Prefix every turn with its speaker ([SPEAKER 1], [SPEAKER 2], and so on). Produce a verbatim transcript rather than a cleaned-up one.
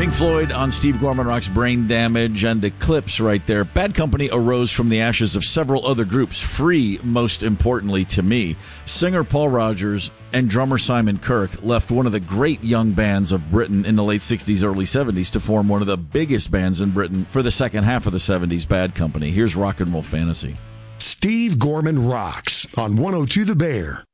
[SPEAKER 1] Pink Floyd on Steve Gorman Rock's Brain Damage and Eclipse right there. Bad Company arose from the ashes of several other groups, Free most importantly to me. Singer Paul Rodgers and drummer Simon Kirke left one of the great young bands of Britain in the late sixties, early seventies to form one of the biggest bands in Britain for the second half of the seventies, Bad Company. Here's Rock and Roll Fantasy.
[SPEAKER 2] Steve Gorman Rocks on one oh two The Bear.